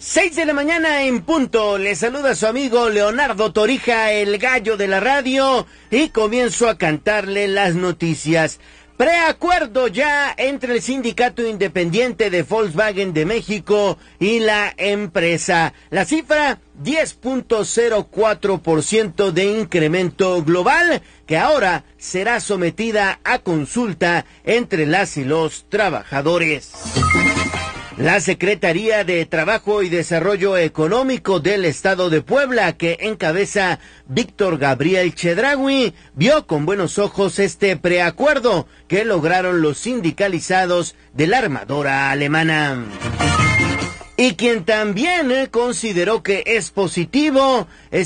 6 de la mañana en punto, le saluda su amigo Leonardo Torija, el gallo de la radio, y comienzo a cantarle las noticias. Preacuerdo ya entre el Sindicato Independiente de Volkswagen de México y la empresa. La cifra, 10.04% de incremento global, que ahora será sometida a consulta entre las y los trabajadores. La Secretaría de Trabajo y Desarrollo Económico del Estado de Puebla, que encabeza Víctor Gabriel Chedraui, vio con buenos ojos este preacuerdo que lograron los sindicalizados de la armadora alemana. Y quien también consideró que es positivo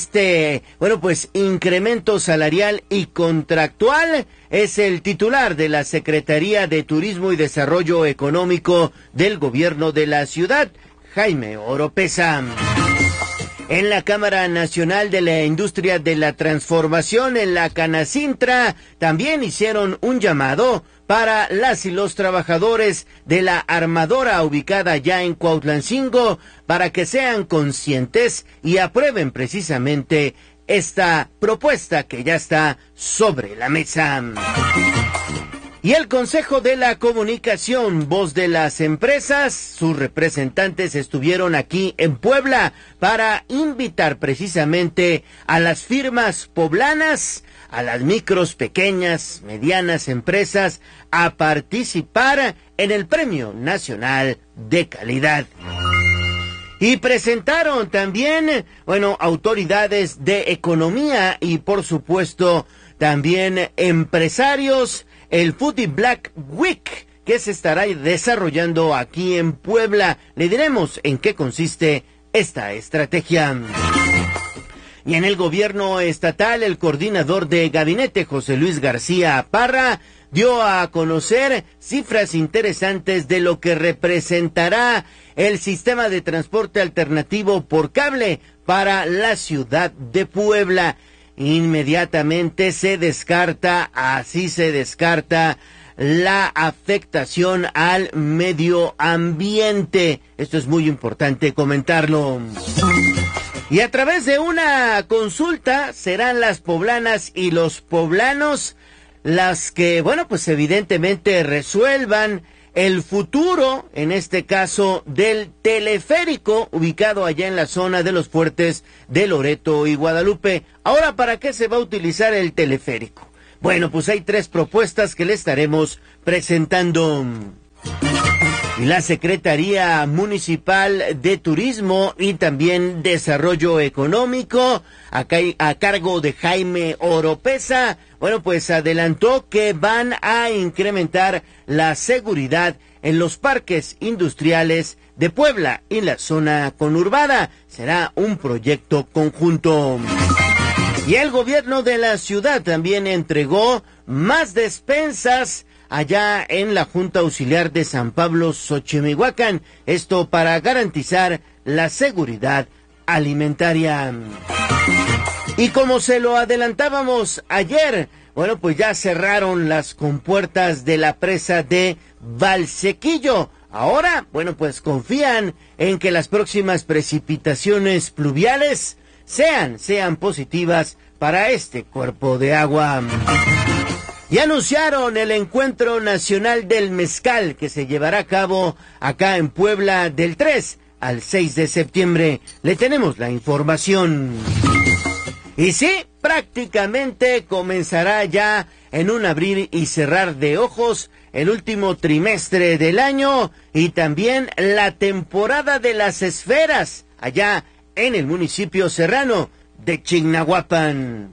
incremento salarial y contractual es el titular de la Secretaría de Turismo y Desarrollo Económico del Gobierno de la ciudad, Jaime Oropesa. En la Cámara Nacional de la Industria de la Transformación, en la Canacintra, también hicieron un llamado para las y los trabajadores de la armadora ubicada ya en Cuautlancingo para que sean conscientes y aprueben precisamente esta propuesta que ya está sobre la mesa. Y el Consejo de la Comunicación, voz de las empresas, sus representantes estuvieron aquí en Puebla para invitar precisamente a las firmas poblanas, a las micros, pequeñas, medianas empresas a participar en el Premio Nacional de Calidad. Y presentaron también, autoridades de economía y por supuesto también empresarios, el Foodie Black Week que se estará desarrollando aquí en Puebla. Le diremos en qué consiste esta estrategia. Y en el gobierno estatal, el coordinador de gabinete, José Luis García Parra, dio a conocer cifras interesantes de lo que representará el sistema de transporte alternativo por cable para la ciudad de Puebla. Inmediatamente se descarta la afectación al medio ambiente. Esto es muy importante comentarlo. Y a través de una consulta serán las poblanas y los poblanos las que, evidentemente resuelvan el futuro, en este caso, del teleférico ubicado allá en la zona de los fuertes de Loreto y Guadalupe. Ahora, ¿para qué se va a utilizar el teleférico? Bueno, pues hay 3 propuestas que le estaremos presentando. Y la Secretaría Municipal de Turismo y también Desarrollo Económico, acá a cargo de Jaime Oropesa, adelantó que van a incrementar la seguridad en los parques industriales de Puebla y la zona conurbada. Será un proyecto conjunto. Y el gobierno de la ciudad también entregó más despensas allá en la Junta Auxiliar de San Pablo, Xochimihuacán, esto para garantizar la seguridad alimentaria. Y como se lo adelantábamos ayer, ya cerraron las compuertas de la presa de Valsequillo. Ahora, confían en que las próximas precipitaciones pluviales sean positivas para este cuerpo de agua. Y anunciaron el Encuentro Nacional del Mezcal que se llevará a cabo acá en Puebla del 3 al 6 de septiembre. Le tenemos la información. Y sí, prácticamente comenzará ya en un abrir y cerrar de ojos el último trimestre del año y también la temporada de las esferas allá en el municipio serrano de Chignahuapan.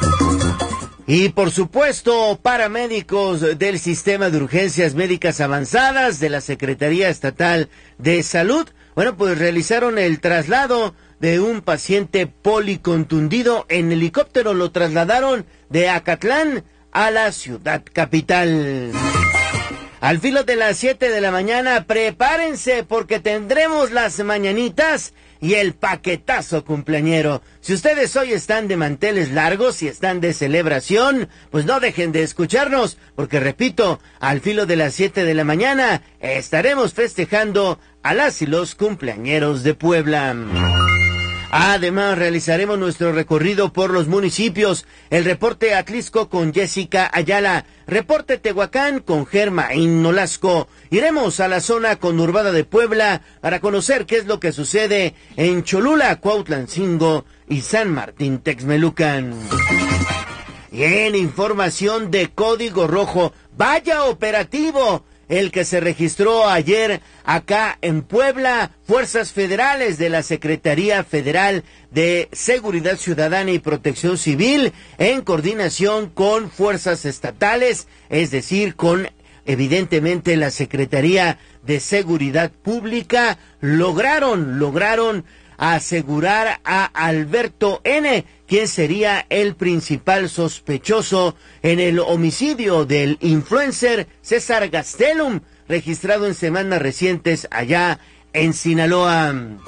Y por supuesto, paramédicos del Sistema de Urgencias Médicas Avanzadas de la Secretaría Estatal de Salud, realizaron el traslado de un paciente policontundido en helicóptero. Lo trasladaron de Acatlán a la ciudad capital. Al filo de las 7 de la mañana, prepárense porque tendremos las mañanitas y el paquetazo cumpleañero. Si ustedes hoy están de manteles largos y están de celebración, pues no dejen de escucharnos, porque repito, al filo de las 7 de la mañana estaremos festejando a las y los cumpleañeros de Puebla. Además, realizaremos nuestro recorrido por los municipios. El reporte Atlixco con Jessica Ayala. Reporte Tehuacán con Germaín Nolasco. Iremos a la zona conurbada de Puebla para conocer qué es lo que sucede en Cholula, Cuautlancingo y San Martín Texmelucan. Y en información de Código Rojo, vaya operativo el que se registró ayer acá en Puebla. Fuerzas federales de la Secretaría Federal de Seguridad Ciudadana y Protección Civil, en coordinación con fuerzas estatales, es decir, con evidentemente la Secretaría de Seguridad Pública, lograron asegurar a Alberto N., quien sería el principal sospechoso en el homicidio del influencer César Gastelum, registrado en semanas recientes allá en Sinaloa.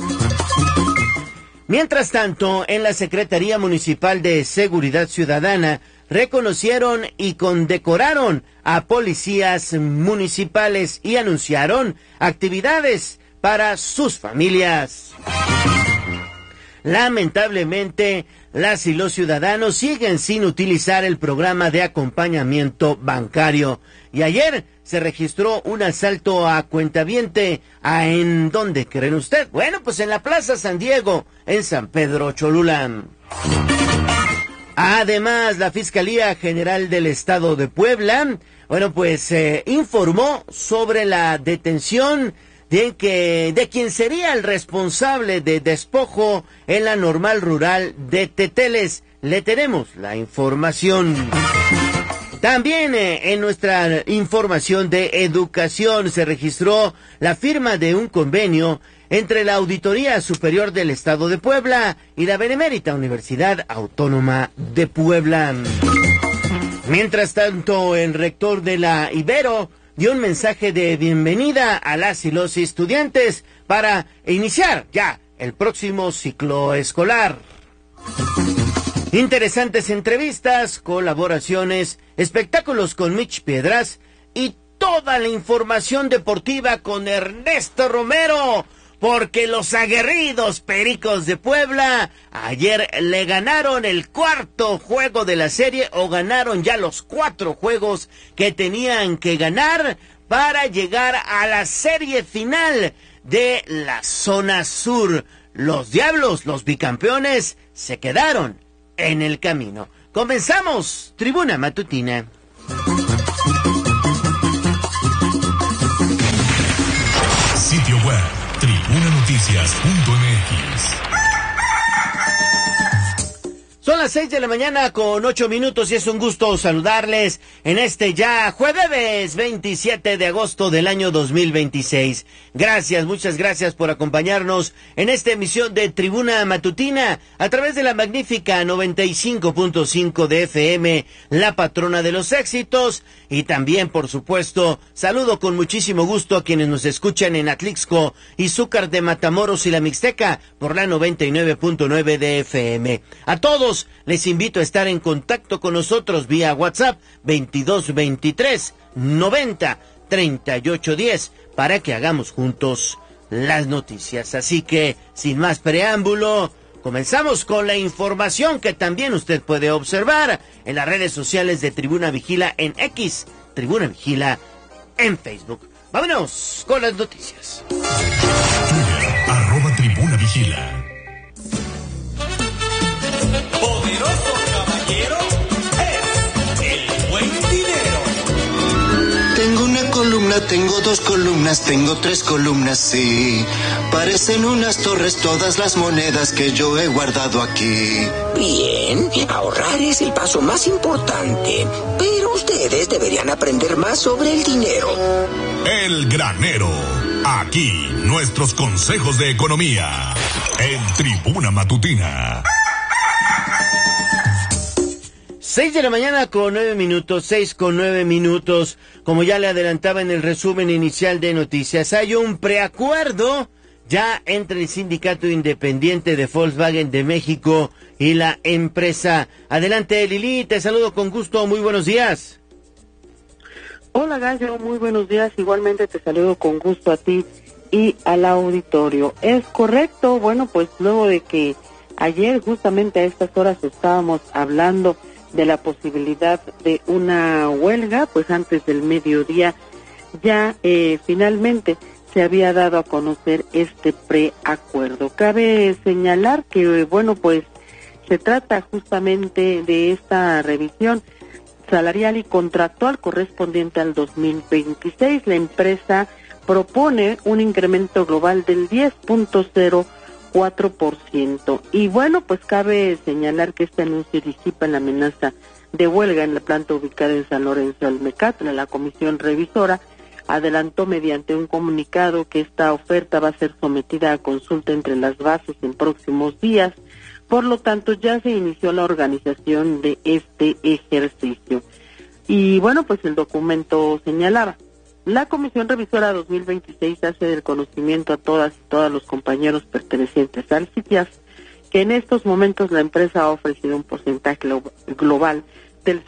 Mientras tanto, en la Secretaría Municipal de Seguridad Ciudadana reconocieron y condecoraron a policías municipales y anunciaron actividades para sus familias. Lamentablemente, las y los ciudadanos siguen sin utilizar el programa de acompañamiento bancario. Y ayer se registró un asalto a cuentaviente. ¿En dónde creen usted? Bueno, pues en la Plaza San Diego, en San Pedro Cholula. Además, la Fiscalía General del Estado de Puebla, informó sobre la detención de quien sería el responsable de despojo en la normal rural de Teteles. Le tenemos la información. También en nuestra información de educación se registró la firma de un convenio entre la Auditoría Superior del Estado de Puebla y la Benemérita Universidad Autónoma de Puebla. Mientras tanto, el rector de la Ibero dio un mensaje de bienvenida a las y los estudiantes para iniciar ya el próximo ciclo escolar. Interesantes entrevistas, colaboraciones, espectáculos con Mitch Piedras y toda la información deportiva con Ernesto Romero, porque los aguerridos Pericos de Puebla ayer le ganaron el cuarto juego de la serie, o ganaron ya los 4 juegos que tenían que ganar para llegar a la serie final de la zona sur. Los Diablos, los bicampeones, se quedaron en el camino. Comenzamos Tribuna Matutina. Sitio web tribunanoticias.mx. Son las 6 de la mañana con 8 minutos y es un gusto saludarles en este ya jueves 27 de agosto del año 2026. Gracias, muchas gracias por acompañarnos en esta emisión de Tribuna Matutina a través de la magnífica 95.5 de FM, la patrona de los éxitos. Y también, por supuesto, saludo con muchísimo gusto a quienes nos escuchan en Atlixco, Izúcar de Matamoros y la Mixteca por la 99.9 de FM. A todos les invito a estar en contacto con nosotros vía WhatsApp 2223 90 3810 para que hagamos juntos las noticias. Así que, sin más preámbulo, comenzamos con la información que también usted puede observar en las redes sociales de Tribuna Vigila en X, Tribuna Vigila en Facebook. Vámonos con las noticias. @Tribuna Vigila. Poderoso caballero es el buen dinero. Tengo una columna, tengo 2 columnas, tengo 3 columnas, sí. Parecen unas torres todas las monedas que yo he guardado aquí. Bien, ahorrar es el paso más importante, pero ustedes deberían aprender más sobre el dinero. El Granero. Aquí, nuestros consejos de economía. En Tribuna Matutina. 6 de la mañana con 9 minutos, 6 con 9 minutos. Como ya le adelantaba en el resumen inicial de noticias, hay un preacuerdo ya entre el Sindicato Independiente de Volkswagen de México y la empresa. Adelante, Lili, te saludo con gusto, muy buenos días. Hola, Gallo, muy buenos días, igualmente te saludo con gusto a ti y al auditorio. Es correcto, bueno, pues luego de que ayer justamente a estas horas estábamos hablando de la posibilidad de una huelga, pues antes del mediodía ya finalmente se había dado a conocer este preacuerdo. Cabe señalar que, bueno, pues se trata justamente de esta revisión salarial y contractual correspondiente al 2026. La empresa propone un incremento global del 10.04%. Y bueno, pues cabe señalar que este anuncio disipa la amenaza de huelga en la planta ubicada en San Lorenzo del Mecatla. La comisión revisora adelantó mediante un comunicado que esta oferta va a ser sometida a consulta entre las bases en próximos días. Por lo tanto, ya se inició la organización de este ejercicio. Y bueno, pues el documento señalaba: la Comisión Revisora 2026 hace del conocimiento a todas y todos los compañeros pertenecientes al CITIAS que en estos momentos la empresa ha ofrecido un porcentaje global del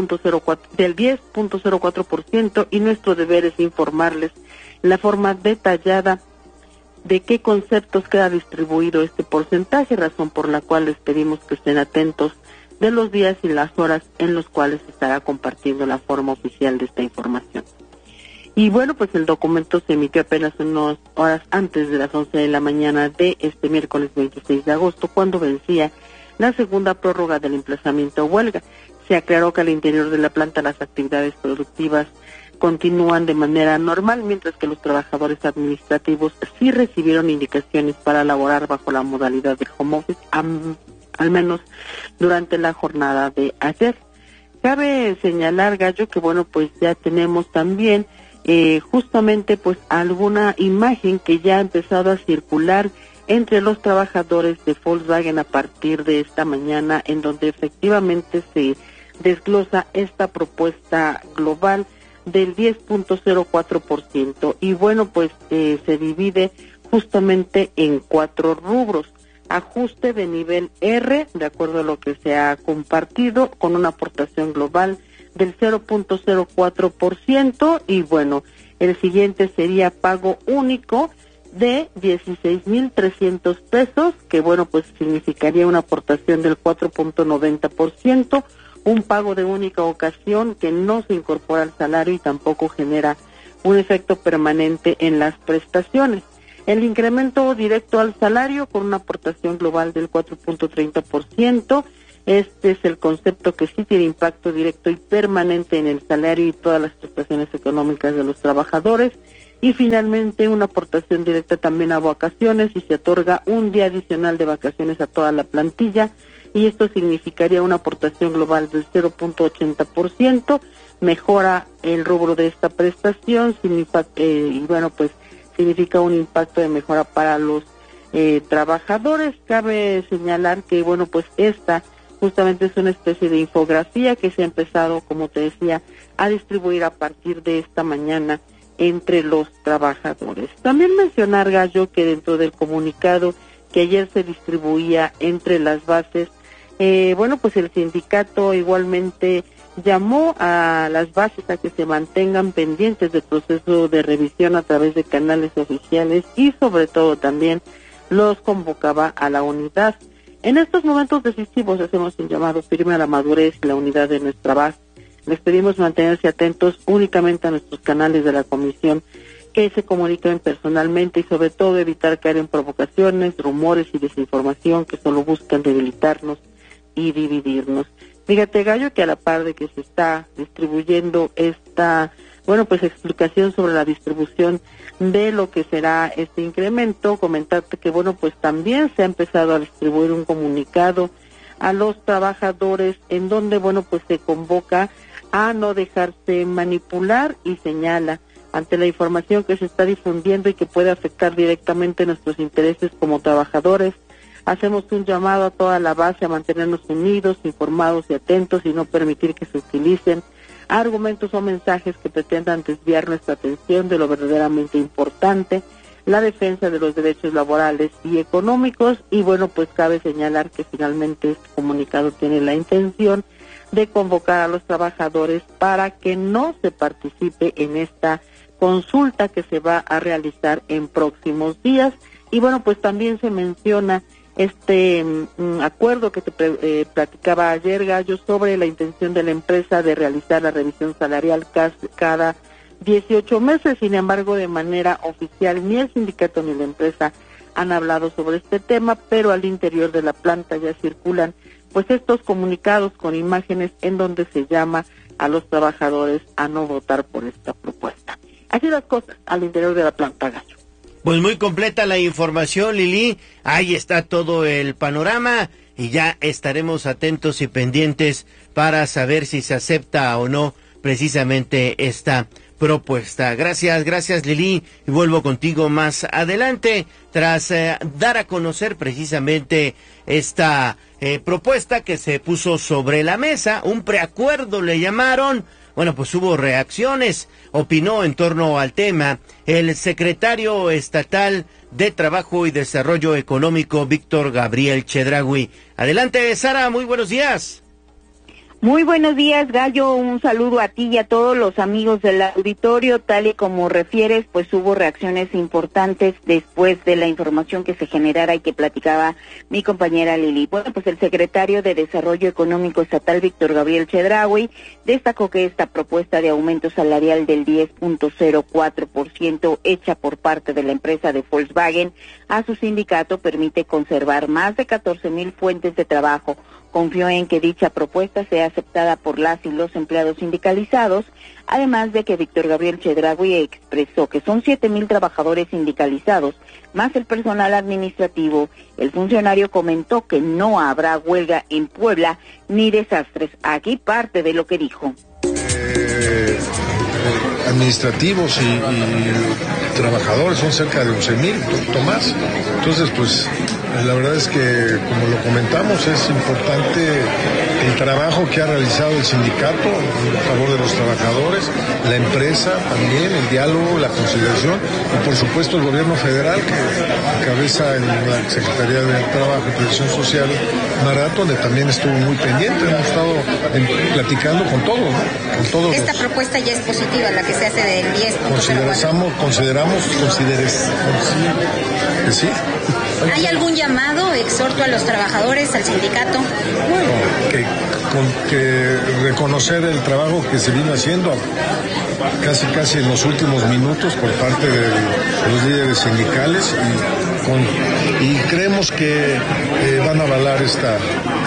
10.04%, y nuestro deber es informarles la forma detallada de qué conceptos queda distribuido este porcentaje, razón por la cual les pedimos que estén atentos de los días y las horas en los cuales se estará compartiendo la forma oficial de esta información. Y bueno, pues el documento se emitió apenas unas horas antes de las 11 de la mañana de este miércoles 26 de agosto, cuando vencía la segunda prórroga del emplazamiento a huelga. Se aclaró que al interior de la planta las actividades productivas continúan de manera normal, mientras que los trabajadores administrativos sí recibieron indicaciones para laborar bajo la modalidad de home office, al menos durante la jornada de ayer. Cabe señalar, Gallo, que bueno, pues ya tenemos también justamente pues alguna imagen que ya ha empezado a circular entre los trabajadores de Volkswagen a partir de esta mañana, en donde efectivamente se desglosa esta propuesta global del 10.04%. Y bueno, pues se divide justamente en 4 rubros. Ajuste de nivel R, de acuerdo a lo que se ha compartido, con una aportación global del 0.04%. Y bueno, el siguiente sería pago único de 16,300 pesos, que bueno, pues significaría una aportación del 4.90%, un pago de única ocasión que no se incorpora al salario y tampoco genera un efecto permanente en las prestaciones. El incremento directo al salario con una aportación global del 4.30%, este es el concepto que sí tiene impacto directo y permanente en el salario y todas las prestaciones económicas de los trabajadores. Y finalmente una aportación directa también a vacaciones, y se otorga un día adicional de vacaciones a toda la plantilla, y esto significaría una aportación global del 0.80%, mejora el rubro de esta prestación, y bueno, pues significa un impacto de mejora para los trabajadores. Cabe señalar que bueno, pues esta justamente es una especie de infografía que se ha empezado, como te decía, a distribuir a partir de esta mañana entre los trabajadores. También mencionar, Gallo, que dentro del comunicado que ayer se distribuía entre las bases, bueno, pues el sindicato igualmente llamó a las bases a que se mantengan pendientes del proceso de revisión a través de canales oficiales, y sobre todo también los convocaba a la unidad. En estos momentos decisivos hacemos un llamado firme a la madurez y la unidad de nuestra base. Les pedimos mantenerse atentos únicamente a nuestros canales de la comisión, que se comuniquen personalmente, y sobre todo evitar caer en provocaciones, rumores y desinformación que solo buscan debilitarnos y dividirnos. Fíjate, Gallo, que a la par de que se está distribuyendo esta, bueno, pues explicación sobre la distribución de lo que será este incremento, comentarte que bueno, pues también se ha empezado a distribuir un comunicado a los trabajadores en donde bueno, pues se convoca a no dejarse manipular, y señala: ante la información que se está difundiendo y que puede afectar directamente nuestros intereses como trabajadores, hacemos un llamado a toda la base a mantenernos unidos, informados y atentos, y no permitir que se utilicen argumentos o mensajes que pretendan desviar nuestra atención de lo verdaderamente importante. la defensa de los derechos laborales y económicos. Y bueno, pues cabe señalar que finalmente este comunicado tiene la intención de convocar a los trabajadores para que no se participe en esta consulta que se va a realizar en próximos días. Y bueno, pues también se menciona este acuerdo que te platicaba ayer, Gallo, sobre la intención de la empresa de realizar la revisión salarial cada 18 meses. Sin embargo, de manera oficial, ni el sindicato ni la empresa han hablado sobre este tema, pero al interior de la planta ya circulan pues estos comunicados con imágenes en donde se llama a los trabajadores a no votar por esta propuesta. Así las cosas al interior de la planta, Gallo. Pues muy completa la información, Lili. Ahí está todo el panorama y ya estaremos atentos y pendientes para saber si se acepta o no precisamente esta propuesta. Gracias Lili, y vuelvo contigo más adelante tras dar a conocer precisamente esta propuesta que se puso sobre la mesa, un preacuerdo le llamaron. Bueno, pues hubo reacciones, opinó en torno al tema el secretario estatal de Trabajo y Desarrollo Económico, Víctor Gabriel Chedraui. Adelante, Sara, muy buenos días. Muy buenos días, Gallo, un saludo a ti y a todos los amigos del auditorio. Tal y como refieres, pues hubo reacciones importantes después de la información que se generara y que platicaba mi compañera Lili. Bueno, pues el secretario de Desarrollo Económico Estatal, Víctor Gabriel Chedraui, destacó que esta propuesta de aumento salarial del 10.04% hecha por parte de la empresa de Volkswagen a su sindicato permite conservar más de 14,000 fuentes de trabajo. Confió en que dicha propuesta sea aceptada por las y los empleados sindicalizados, además de que Víctor Gabriel Chedraui expresó que son 7,000 trabajadores sindicalizados, más el personal administrativo. El funcionario comentó que no habrá huelga en Puebla ni desastres. Aquí parte de lo que dijo. Administrativos y trabajadores son cerca de 11,000, más. Entonces, pues, la verdad es que, como lo comentamos, es importante el trabajo que ha realizado el sindicato en favor de los trabajadores, la empresa también, el diálogo, la conciliación y, por supuesto, el gobierno federal que encabeza en la Secretaría de Trabajo y Previsión Social, Marat, donde también estuvo muy pendiente. Hemos estado platicando con todos, ¿no? Con todos. Esta propuesta ya es positiva, la que se hace del 10.04. Consideramos que sí. ¿Hay algún llamado, exhorto a los trabajadores, al sindicato? Bueno, que reconocer el trabajo que se vino haciendo casi en los últimos minutos por parte de los líderes sindicales y creemos que van a avalar esta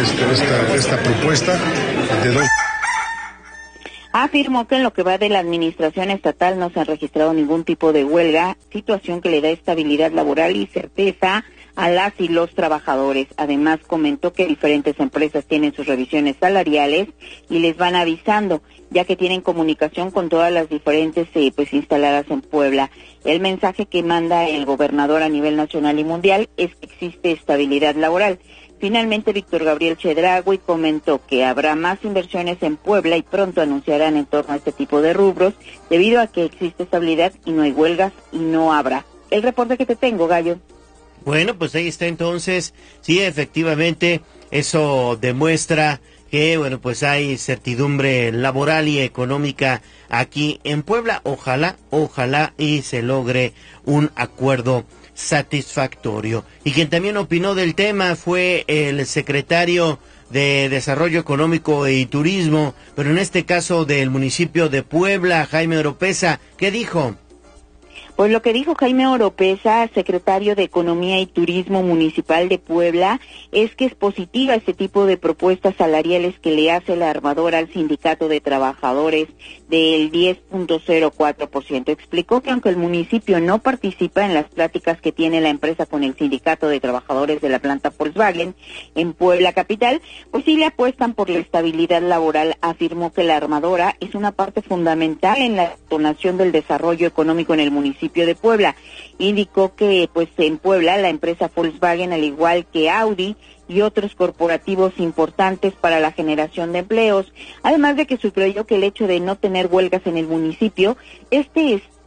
propuesta de dos. Afirmó que en lo que va de la administración estatal no se ha registrado ningún tipo de huelga, situación que le da estabilidad laboral y certeza a las y los trabajadores. Además, comentó que diferentes empresas tienen sus revisiones salariales y les van avisando, ya que tienen comunicación con todas las diferentes pues instaladas en Puebla. El mensaje que manda el gobernador a nivel nacional y mundial es que existe estabilidad laboral. Finalmente, Víctor Gabriel Chedraui comentó que habrá más inversiones en Puebla y pronto anunciarán en torno a este tipo de rubros, debido a que existe estabilidad y no hay huelgas y no habrá. El reporte que te tengo, Gallo. Bueno, pues ahí está entonces. Sí, efectivamente, eso demuestra que, bueno, pues hay certidumbre laboral y económica aquí en Puebla. Ojalá y se logre un acuerdo satisfactorio. Y quien también opinó del tema fue el secretario de Desarrollo Económico y Turismo, pero en este caso del municipio de Puebla, Jaime Oropesa. ¿Qué dijo? Pues lo que dijo Jaime Oropesa, secretario de Economía y Turismo Municipal de Puebla, es que es positiva este tipo de propuestas salariales que le hace la armadora al Sindicato de Trabajadores del 10.04%. Explicó que aunque el municipio no participa en las pláticas que tiene la empresa con el Sindicato de Trabajadores de la planta Volkswagen en Puebla capital, pues sí le apuestan por la estabilidad laboral. Afirmó que la armadora es una parte fundamental en la detonación del desarrollo económico en el municipio de Puebla. Indicó que pues en Puebla la empresa Volkswagen, al igual que Audi y otros corporativos importantes para la generación de empleos, además de que subrayó que el hecho de no tener huelgas en el municipio,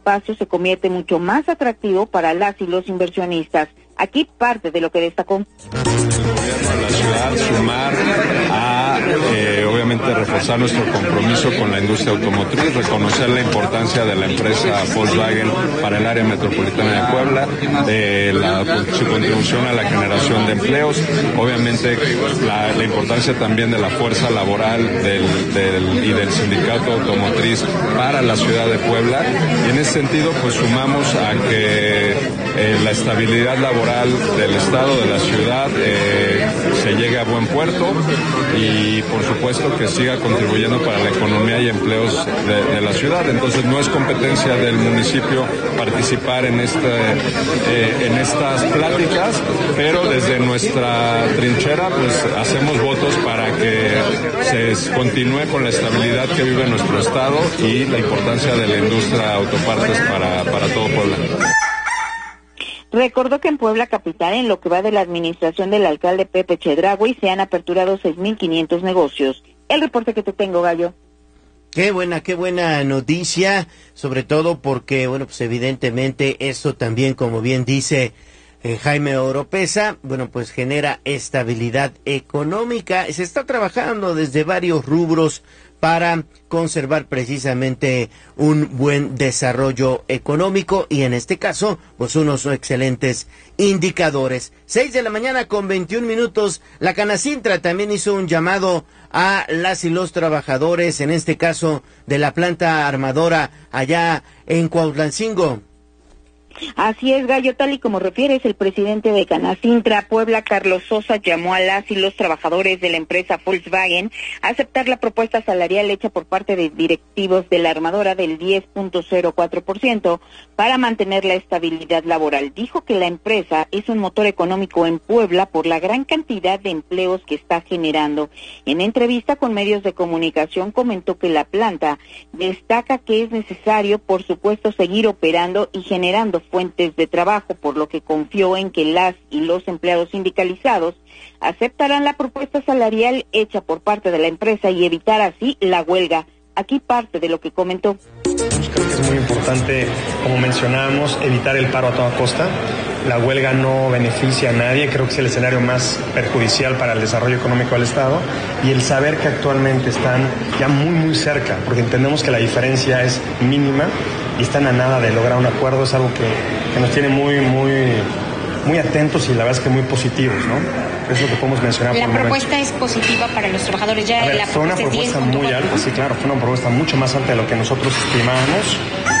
espacio se convierte mucho más atractivo para las y los inversionistas. Aquí parte de lo que destacó. La ciudad sumar a, obviamente, reforzar nuestro compromiso con la industria automotriz, reconocer la importancia de la empresa Volkswagen para el área metropolitana de Puebla, su contribución a la generación de empleos, obviamente la importancia también de la fuerza laboral y del sindicato automotriz para la ciudad de Puebla, y en ese sentido pues sumamos a que la estabilidad laboral del Estado, de la ciudad, se llegue a buen puerto y por supuesto que siga contribuyendo para la economía y empleos de la ciudad. Entonces no es competencia del municipio participar en estas pláticas, pero desde nuestra trinchera pues hacemos votos para que se continúe con la estabilidad que vive nuestro Estado y la importancia de la industria autopartes para todo Puebla. Recordó que en Puebla capital, en lo que va de la administración del alcalde Pepe Chedraui, se han aperturado 6,500 negocios. El reporte que te tengo, Gallo. Qué buena noticia, sobre todo porque, bueno, pues evidentemente esto también, como bien dice Jaime Oropesa, bueno, pues genera estabilidad económica. Se está trabajando desde varios rubros para conservar precisamente un buen desarrollo económico y en este caso, pues unos excelentes indicadores. 6:21 a.m. La Canacintra también hizo un llamado a las y los trabajadores, en este caso de la planta armadora allá en Cuautlancingo. Así es, Gallo, tal y como refieres, el presidente de Canacintra, Puebla, Carlos Sosa, llamó a las y los trabajadores de la empresa Volkswagen a aceptar la propuesta salarial hecha por parte de directivos de la armadora del 10.04% para mantener la estabilidad laboral. Dijo que la empresa es un motor económico en Puebla por la gran cantidad de empleos que está generando. En entrevista con medios de comunicación comentó que la planta destaca que es necesario, por supuesto, seguir operando y generando fuentes de trabajo, por lo que confió en que las y los empleados sindicalizados aceptarán la propuesta salarial hecha por parte de la empresa y evitar así la huelga. Aquí parte de lo que comentó. Creo que es muy importante, como mencionábamos, evitar el paro a toda costa. La huelga no beneficia a nadie, creo que es el escenario más perjudicial para el desarrollo económico del Estado, y el saber que actualmente están ya muy cerca, porque entendemos que la diferencia es mínima y están a nada de lograr un acuerdo, es algo que nos tiene muy atentos y la verdad es que muy positivos, ¿no? Eso es lo que podemos mencionar. La propuesta es positiva para los trabajadores, ya la fue una propuesta muy alta, sí, claro, fue una propuesta mucho más alta de lo que nosotros estimábamos.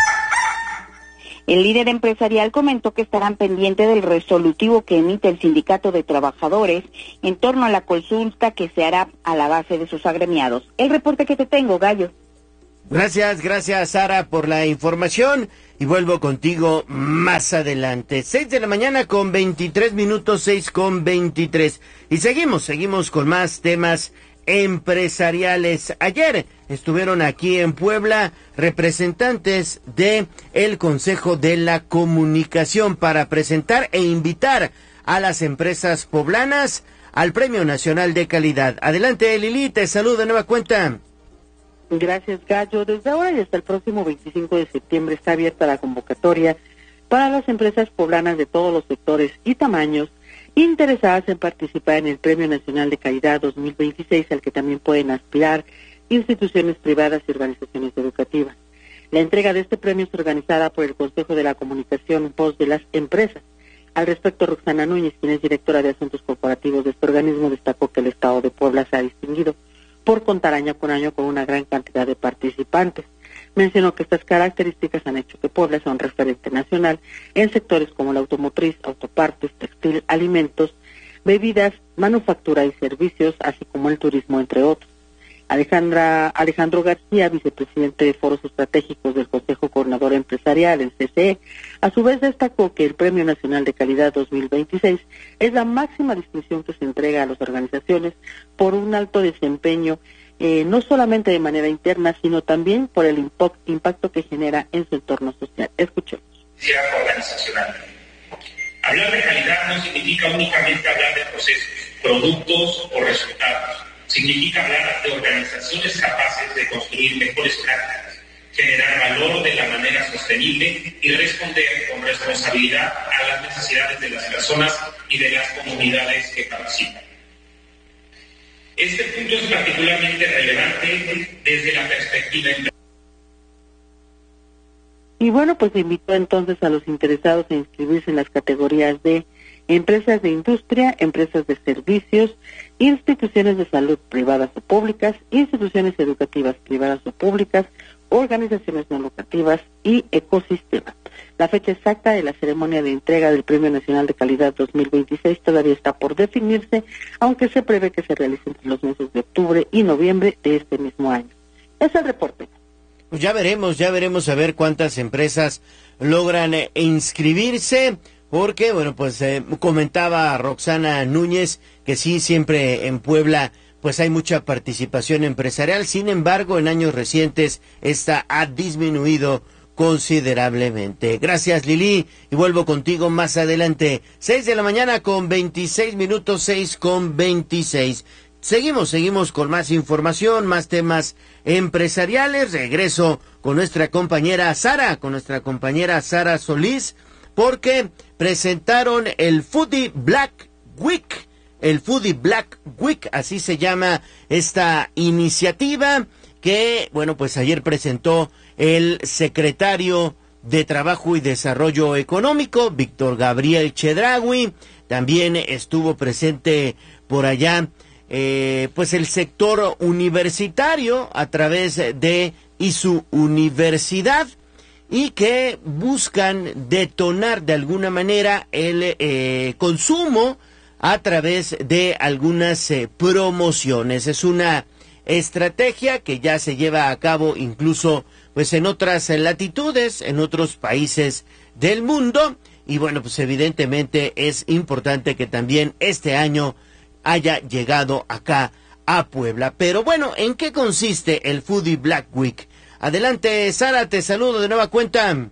El líder empresarial comentó que estarán pendientes del resolutivo que emite el Sindicato de Trabajadores en torno a la consulta que se hará a la base de sus agremiados. El reporte que te tengo, Gallo. Gracias Sara por la información y vuelvo contigo más adelante. 6:23 a.m, 6:23. Y seguimos con más temas empresariales. Ayer estuvieron aquí en Puebla representantes de el Consejo de la Comunicación para presentar e invitar a las empresas poblanas al Premio Nacional de Calidad. Adelante, Lili, te saludo de nueva cuenta. Gracias, Gallo. Desde ahora y hasta el próximo 25 de septiembre está abierta la convocatoria para las empresas poblanas de todos los sectores y tamaños interesadas en participar en el Premio Nacional de Calidad 2026, al que también pueden aspirar instituciones privadas y organizaciones educativas. La entrega de este premio es organizada por el Consejo de la Comunicación, Voz de las Empresas. Al respecto, Roxana Núñez, quien es directora de Asuntos Corporativos de este organismo, destacó que el Estado de Puebla se ha distinguido por contar año con año con una gran cantidad de participantes. Mencionó que estas características han hecho que Puebla sea un referente nacional en sectores como la automotriz, autopartes, textil, alimentos, bebidas, manufactura y servicios, así como el turismo, entre otros. Alejandro García, vicepresidente de Foros Estratégicos del Consejo Coordinador Empresarial, el CCE, a su vez destacó que el Premio Nacional de Calidad 2026 es la máxima distinción que se entrega a las organizaciones por un alto desempeño, no solamente de manera interna, sino también por el impacto que genera en su entorno social. Escuchemos. Organizacional. Hablar de calidad no significa únicamente hablar de procesos, productos o resultados. Significa hablar de organizaciones capaces de construir mejores prácticas, generar valor de la manera sostenible y responder con responsabilidad a las necesidades de las personas y de las comunidades que participan. Este punto es particularmente relevante desde la perspectiva empresarial. Y bueno, pues invitó entonces a los interesados a inscribirse en las categorías de empresas de industria, empresas de servicios, instituciones de salud privadas o públicas, instituciones educativas privadas o públicas, organizaciones no lucrativas y ecosistemas. La fecha exacta de la ceremonia de entrega del Premio Nacional de Calidad 2026 todavía está por definirse, aunque se prevé que se realice entre los meses de octubre y noviembre de este mismo año. Es el reporte. Pues ya veremos a ver cuántas empresas logran inscribirse, porque, bueno, pues comentaba Roxana Núñez que sí, siempre en Puebla pues hay mucha participación empresarial. Sin embargo, en años recientes esta ha disminuido considerablemente. Gracias, Lili, y vuelvo contigo más adelante. 6 de la mañana con 26 minutos, 6:26. Seguimos con más información, más temas empresariales. Regreso con nuestra compañera Sara Solís, porque presentaron el Foodie Black Week. El Foodie Black Week, así se llama esta iniciativa que, bueno, pues ayer presentó el secretario de Trabajo y Desarrollo Económico, Víctor Gabriel Chedraui. También estuvo presente por allá pues el sector universitario a través de ISU Universidad, y que buscan detonar de alguna manera el consumo a través de algunas promociones. Es una estrategia que ya se lleva a cabo incluso pues en otras latitudes, en otros países del mundo, y bueno, pues evidentemente es importante que también este año haya llegado acá a Puebla. Pero bueno, ¿en qué consiste el Foodie Black Week? Adelante, Sara, te saludo de nueva cuenta.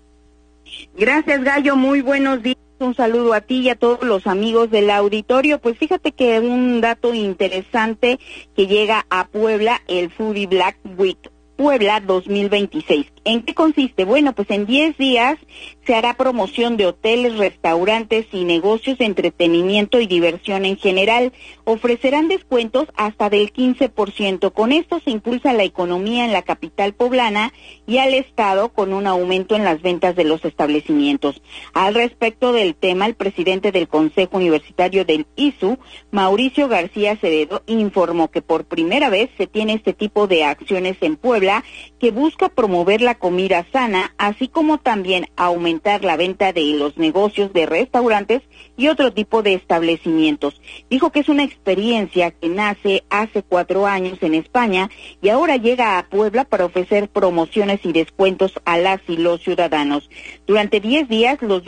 Gracias, Gallo, muy buenos días. Un saludo a ti y a todos los amigos del auditorio. Pues fíjate que un dato interesante que llega a Puebla, el Foodie Black Week Puebla 2026. ¿En qué consiste? Bueno, pues en 10 días se hará promoción de hoteles, restaurantes y negocios de entretenimiento y diversión en general. Ofrecerán descuentos hasta del 15%. Con esto se impulsa la economía en la capital poblana y al Estado con un aumento en las ventas de los establecimientos. Al respecto del tema, el presidente del Consejo Universitario del ISU, Mauricio García Acevedo, informó que por primera vez se tiene este tipo de acciones en Puebla que busca promover la comida sana, así como también aumentar la venta de los negocios de restaurantes y otro tipo de establecimientos. Dijo que es una experiencia que nace hace 4 años en España y ahora llega a Puebla para ofrecer promociones y descuentos a las y los ciudadanos. Durante 10 días, los